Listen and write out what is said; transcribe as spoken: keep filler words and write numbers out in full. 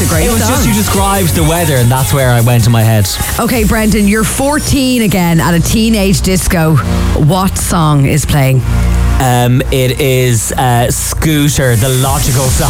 It's a great It was song. just you described the weather, and that's where I went in my head. Okay, Brendan, you're fourteen again at a teenage disco. What song is playing? Um, it is uh, Scooter, the logical song.